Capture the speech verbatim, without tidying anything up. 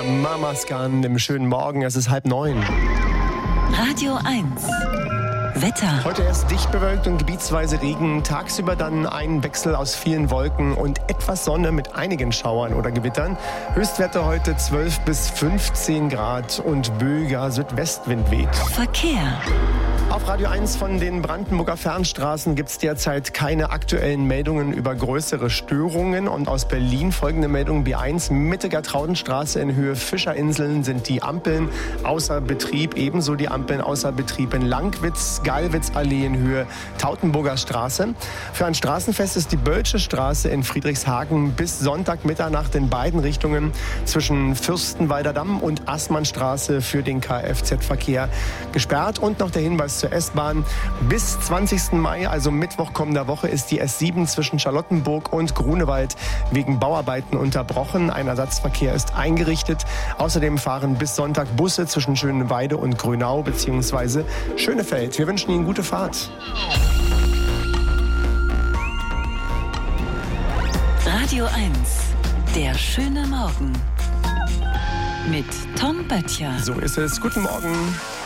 der Mamaskan im schönen Morgen. Es ist halb neun. Radio eins. Wetter. Heute erst dicht bewölkt und gebietsweise Regen. Tagsüber dann ein Wechsel aus vielen Wolken und etwas Sonne mit einigen Schauern oder Gewittern. Höchstwerte heute zwölf bis fünfzehn Grad und böiger Südwestwind weht. Verkehr. Auf Radio eins von den Brandenburger Fernstraßen gibt es derzeit keine aktuellen Meldungen über größere Störungen. Und aus Berlin folgende Meldung: B eins Mitte Gertraudenstraße in Höhe Fischerinseln sind die Ampeln außer Betrieb. Ebenso die Ampeln außer Betrieb in Langwitz, Gallwitzallee in Höhe Tautenburger Straße. Für ein Straßenfest ist die Bölsche Straße in Friedrichshagen bis Sonntag Mitternacht in beiden Richtungen zwischen Fürstenwalder Damm und Assmannstraße für den Kfz-Verkehr gesperrt. Und noch der Hinweis zur S-Bahn: bis zwanzigsten Mai, also Mittwoch kommender Woche, ist die S sieben zwischen Charlottenburg und Grunewald wegen Bauarbeiten unterbrochen. Ein Ersatzverkehr ist eingerichtet. Außerdem fahren bis Sonntag Busse zwischen Schöneweide und Grünau bzw. Schönefeld. Wir wünschen Ihnen gute Fahrt. Radio eins. Der schöne Morgen. Mit Tom Böttcher. So ist es. Guten Morgen.